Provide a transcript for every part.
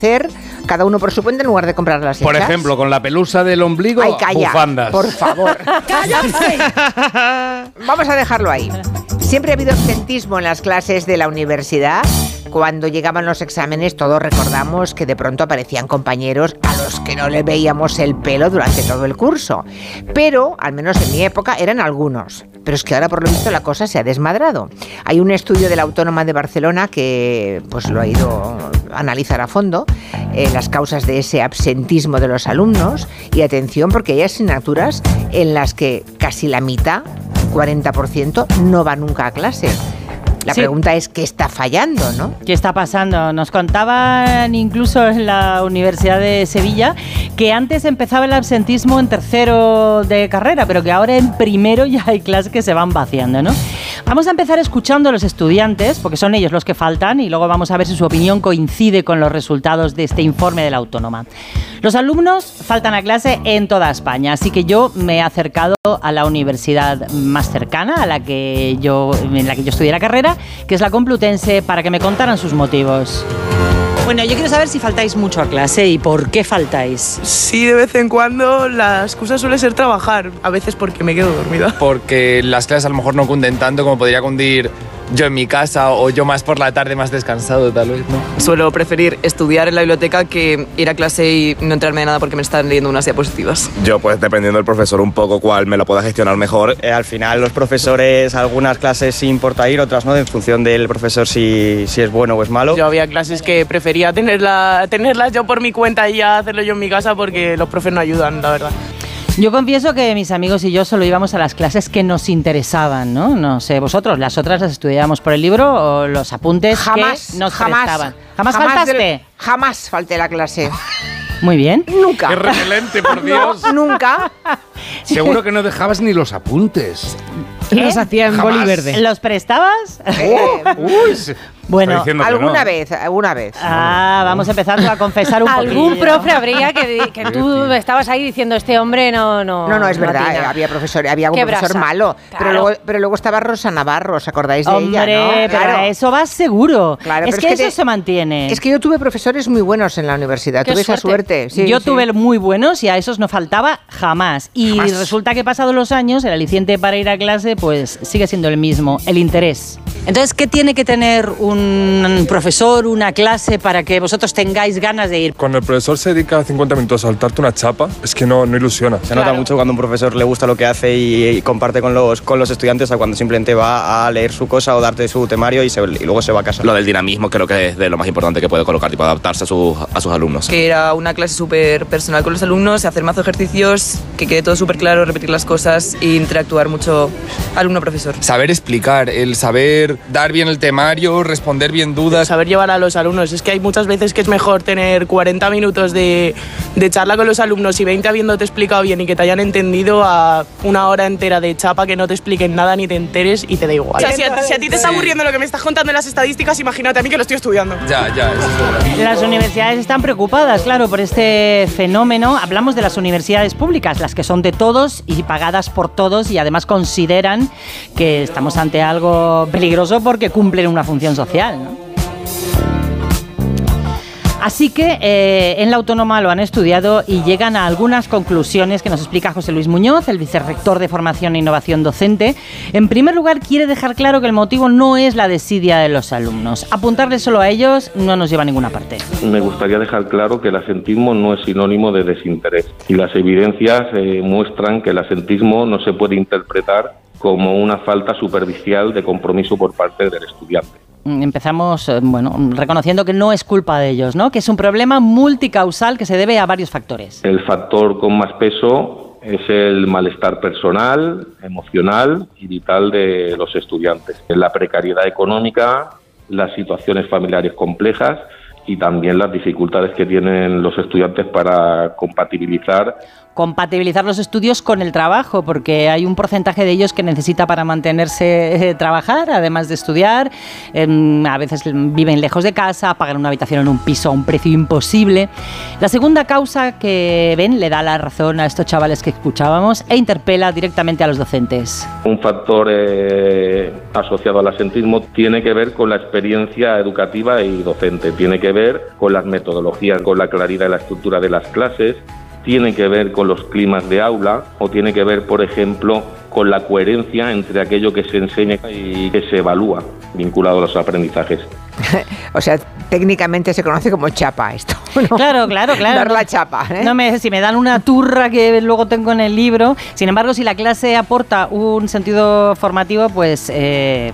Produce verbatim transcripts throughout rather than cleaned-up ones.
hacer cada uno por su cuenta en lugar de comprarlas hechas. Por ejemplo, con la pelusa del ombligo, Ay, calla, bufandas. Por favor. ¡Cállense! Vamos a dejarlo ahí. Siempre ha habido absentismo en las clases de la universidad. Cuando llegaban los exámenes, todos recordamos que de pronto aparecían compañeros a los que no le veíamos el pelo durante todo el curso. Pero, al menos en mi época, eran algunos. Pero es que ahora, por lo visto, la cosa se ha desmadrado. Hay un estudio de la Autónoma de Barcelona que pues lo ha ido a analizar a fondo, eh, las causas de ese absentismo de los alumnos. Y atención, porque hay asignaturas en las que casi la mitad, cuarenta por ciento, no va nunca a clase. La sí. pregunta es, ¿qué está fallando, no? ¿Qué está pasando? Nos contaban incluso en la Universidad de Sevilla que antes empezaba el absentismo en tercero de carrera, pero que ahora en primero ya hay clases que se van vaciando, ¿no? Vamos a empezar escuchando a los estudiantes, porque son ellos los que faltan, y luego vamos a ver si su opinión coincide con los resultados de este informe de la Autónoma. Los alumnos faltan a clase en toda España, así que yo me he acercado a la universidad más cercana, a la que yo, en la que yo estudié la carrera, que es la Complutense, para que me contaran sus motivos. Bueno, yo quiero saber si faltáis mucho a clase y por qué faltáis. Sí, de vez en cuando la excusa suele ser trabajar, a veces porque me quedo dormida. Porque las clases a lo mejor no cunden tanto como podría cundir yo en mi casa o yo más por la tarde más descansado tal vez, ¿no? Suelo preferir estudiar en la biblioteca que ir a clase y no enterarme de nada porque me están leyendo unas diapositivas. Yo pues dependiendo del profesor un poco cuál me lo pueda gestionar mejor. Eh, al final los profesores, algunas clases sí importa ir, otras no, en función del profesor si, si es bueno o es malo. Yo había clases que prefería tenerla, tenerlas yo por mi cuenta y ya hacerlo yo en mi casa porque los profes no ayudan, la verdad. Yo confieso que mis amigos y yo solo íbamos a las clases que nos interesaban, ¿no? No sé, vosotros, las otras las estudiábamos por el libro o los apuntes jamás, que nos jamás, prestaban. ¿Jamás, jamás faltaste? Del, jamás falté la clase. Muy bien. Nunca. Qué repelente, por Dios. No, nunca. Seguro que no dejabas ni los apuntes. ¿Eh? Los hacía en boli verde. ¿Los prestabas? Eh, Uy, bueno, alguna no. vez, alguna vez. Ah, vamos empezando a confesar un poquillo. Algún profe habría que, que tú estabas ahí diciendo, este hombre no... No, no, no, es no verdad, atina. eh, había profesor, había un Qué profesor brasa. malo. Claro. Pero, luego, pero luego estaba Rosa Navarro, ¿os acordáis de Hombre, ella, no? pero Claro. eso va seguro. Claro, es pero que es que eso te- se mantiene. Es que yo tuve profesores muy buenos en la universidad, Qué tuve esa suerte. suerte. Sí, yo sí. tuve muy buenos y a esos no faltaba jamás. Y Jamás. resulta que pasados los años, el aliciente para ir a clase pues sigue siendo el mismo, el interés. Entonces, ¿qué tiene que tener un profesor, una clase, para que vosotros tengáis ganas de ir? Cuando el profesor se dedica cincuenta minutos a saltarte una chapa, es que no, no ilusiona. Se nota mucho cuando un profesor le gusta lo que hace y, y comparte con los, con los estudiantes a cuando simplemente va a leer su cosa o darte su temario y, se, y luego se va a casa. Lo del dinamismo creo que es de lo más importante que puede colocar, tipo adaptarse a sus, a sus alumnos. Que era una clase súper personal con los alumnos, hacer mazo ejercicios, que quede todo súper claro, repetir las cosas e interactuar mucho alumno-profesor. Saber explicar, el saber dar bien el temario, responder bien dudas. Saber llevar a los alumnos. Es que hay muchas veces que es mejor tener cuarenta minutos de, de charla con los alumnos y veinte habiéndote explicado bien y que te hayan entendido a una hora entera de chapa que no te expliquen nada ni te enteres y te da igual. O sea, si a, si a ti te está aburriendo lo que me estás contando en las estadísticas, imagínate a mí que lo estoy estudiando. Ya, ya, eso es verdad. Las universidades están preocupadas, claro, por este fenómeno. Hablamos de las universidades públicas, las que son de todos y pagadas por todos y además consideran que estamos ante algo peligroso porque cumplen una función social, ¿no? Así que eh, en la Autónoma lo han estudiado y llegan a algunas conclusiones que nos explica José Luis Muñoz, el vicerrector de Formación e Innovación Docente. En primer lugar, quiere dejar claro que el motivo no es la desidia de los alumnos. Apuntarles solo a ellos no nos lleva a ninguna parte. Me gustaría dejar claro que el asentismo no es sinónimo de desinterés y las evidencias eh, muestran que el asentismo no se puede interpretar como una falta superficial de compromiso por parte del estudiante. Empezamos, eh, bueno, reconociendo que no es culpa de ellos, ¿no? Que es un problema multicausal que se debe a varios factores. El factor con más peso es el malestar personal, emocional y vital de los estudiantes. La precariedad económica, las situaciones familiares complejas y también las dificultades que tienen los estudiantes para compatibilizar compatibilizar los estudios con el trabajo, porque hay un porcentaje de ellos que necesita para mantenerse eh, trabajar, además de estudiar. Eh, a veces viven lejos de casa, pagan una habitación en un piso a un precio imposible. La segunda causa que ven le da la razón a estos chavales que escuchábamos e interpela directamente a los docentes. Un factor eh, asociado al asentismo tiene que ver con la experiencia educativa y docente, tiene que ver con las metodologías, con la claridad de la estructura de las clases, tiene que ver con los climas de aula o tiene que ver, por ejemplo, con la coherencia entre aquello que se enseña y que se evalúa vinculado a los aprendizajes. O sea, técnicamente se conoce como chapa esto, ¿no? Claro, claro, claro. Dar no, la chapa, ¿eh? No me, si me dan una turra que luego tengo en el libro. Sin embargo, si la clase aporta un sentido formativo, pues eh,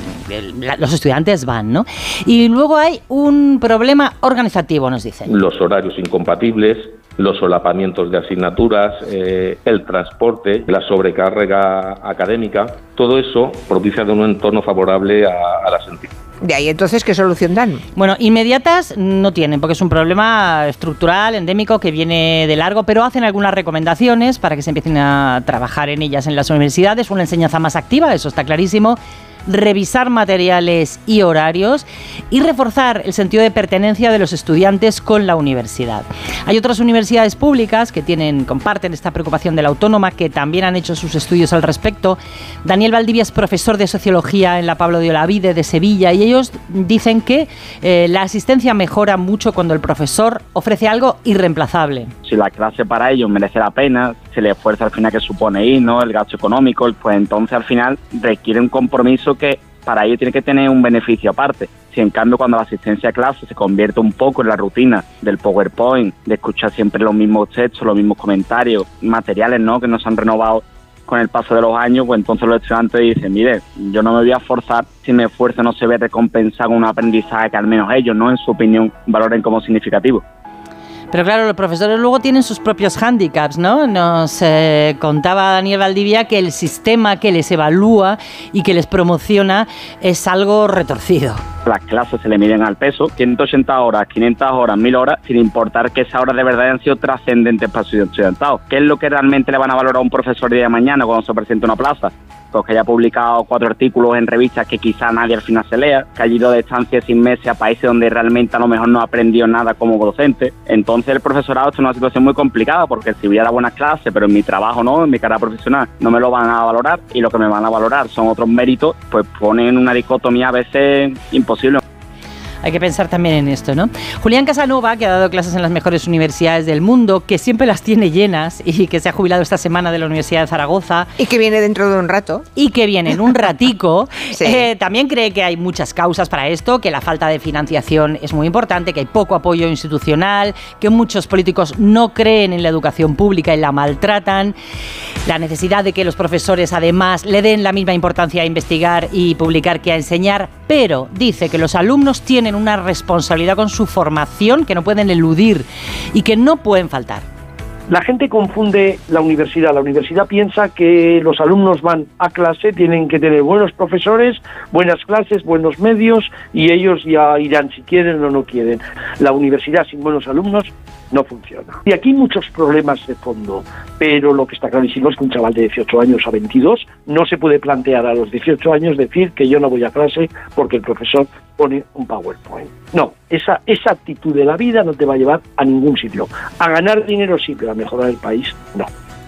los estudiantes van, ¿no? Y luego hay un problema organizativo, nos dicen. Los horarios incompatibles, los solapamientos de asignaturas, eh, el transporte, la sobrecarga académica, todo eso propicia de un entorno favorable a, a la asentismo. De ahí entonces, ¿qué solución dan? Bueno, inmediatas no tienen, porque es un problema estructural, endémico, que viene de largo, pero hacen algunas recomendaciones para que se empiecen a trabajar en ellas en las universidades, una enseñanza más activa, eso está clarísimo, revisar materiales y horarios y reforzar el sentido de pertenencia de los estudiantes con la universidad. Hay otras universidades públicas que tienen, comparten esta preocupación de la autónoma, que también han hecho sus estudios al respecto. Daniel Valdivia es profesor de Sociología en la Pablo de Olavide de Sevilla y ellos dicen que eh, la asistencia mejora mucho cuando el profesor ofrece algo irreemplazable. Si la clase para ellos merece la pena, se le esfuerza al final que supone ir, ¿no? El gasto económico, pues entonces al final requiere un compromiso que para ello tiene que tener un beneficio aparte. Si en cambio cuando la asistencia a clase se convierte un poco en la rutina del PowerPoint, de escuchar siempre los mismos textos, los mismos comentarios, materiales, ¿no?, que no se han renovado con el paso de los años, pues entonces los estudiantes dicen, mire, yo no me voy a forzar si mi esfuerzo no se ve recompensado con un aprendizaje que al menos ellos, ¿no?, en su opinión, valoren como significativo. Pero claro, los profesores luego tienen sus propios hándicaps, ¿no? Nos eh, contaba Daniel Valdivia que el sistema que les evalúa y que les promociona es algo retorcido. Las clases se le miden al peso, ciento ochenta horas, quinientas horas, mil horas, sin importar que esas horas de verdad hayan sido trascendentes para su estudiantado. ¿Qué es lo que realmente le van a valorar a un profesor el día de mañana cuando se presente una plaza? Pues que haya publicado cuatro artículos en revistas que quizá nadie al final se lea, que haya ido de estancia sin meses a países donde realmente a lo mejor no ha aprendido nada como docente. Entonces el profesorado está en una situación muy complicada, porque si voy a dar buenas clases, pero en mi trabajo no, en mi carrera profesional, no me lo van a valorar, y lo que me van a valorar son otros méritos, pues ponen una dicotomía a veces imposible. Hay que pensar también en esto, ¿no? Julián Casanova, que ha dado clases en las mejores universidades del mundo, que siempre las tiene llenas y que se ha jubilado esta semana de la Universidad de Zaragoza. Y que viene dentro de un rato. Y que viene en un ratico. Sí. eh, también cree que hay muchas causas para esto, que la falta de financiación es muy importante, que hay poco apoyo institucional, que muchos políticos no creen en la educación pública y la maltratan, la necesidad de que los profesores además le den la misma importancia a investigar y publicar que a enseñar, pero dice que los alumnos tienen una responsabilidad con su formación que no pueden eludir y que no pueden faltar. La gente confunde la universidad. La universidad piensa que los alumnos van a clase, tienen que tener buenos profesores, buenas clases, buenos medios, y ellos ya irán si quieren o no quieren. La universidad sin buenos alumnos no funciona. Y aquí hay muchos problemas de fondo, pero lo que está clarísimo es que un chaval de dieciocho años a veintidós no se puede plantear a los dieciocho años decir que yo no voy a clase porque el profesor pone un PowerPoint. No, esa, esa actitud de la vida no te va a llevar a ningún sitio. A ganar dinero sí, pero a mejorar el país no.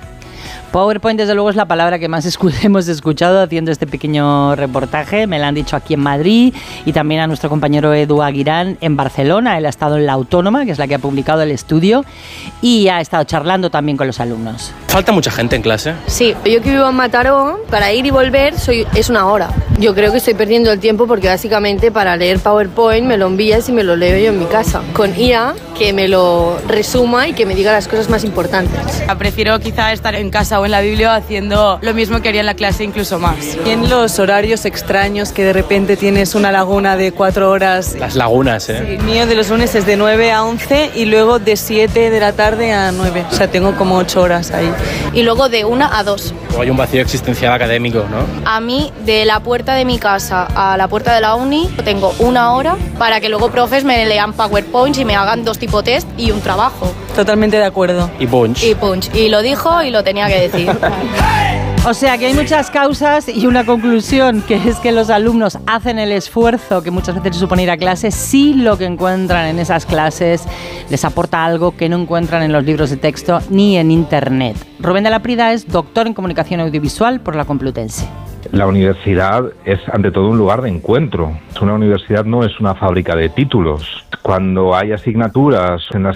PowerPoint, desde luego, es la palabra que más escu- hemos escuchado haciendo este pequeño reportaje. Me la han dicho aquí en Madrid y también a nuestro compañero Edu Aguirán en Barcelona. Él ha estado en La Autónoma, que es la que ha publicado el estudio, y ha estado charlando también con los alumnos. ¿Falta mucha gente en clase? Sí, yo que vivo en Mataró, para ir y volver soy, es una hora. Yo creo que estoy perdiendo el tiempo porque básicamente para leer PowerPoint me lo envías y me lo leo yo en mi casa. Con I A, que me lo resuma y que me diga las cosas más importantes. Prefiero quizá estar en casa o en la biblia haciendo lo mismo que haría en la clase, incluso más. Y en los horarios extraños que de repente tienes una laguna de cuatro horas. Las lagunas, ¿eh? Sí, el mío de los lunes es de nueve a once y luego de siete de la tarde a nueve. O sea, tengo como ocho horas ahí. y luego de una a dos. O hay un vacío existencial académico, ¿no? A mí, de la puerta de mi casa a la puerta de la uni, tengo una hora para que luego profes me lean PowerPoints y me hagan dos tipo test y un trabajo. Totalmente de acuerdo. Y punch. Y punch. Y lo dijo y lo tenía que decir. O sea que hay muchas causas y una conclusión, que es que los alumnos hacen el esfuerzo que muchas veces supone ir a clase si lo que encuentran en esas clases les aporta algo que no encuentran en los libros de texto ni en internet. Rubén de la Prida es doctor en comunicación audiovisual por la Complutense. La universidad es ante todo un lugar de encuentro. Una universidad no es una fábrica de títulos. Cuando hay asignaturas en las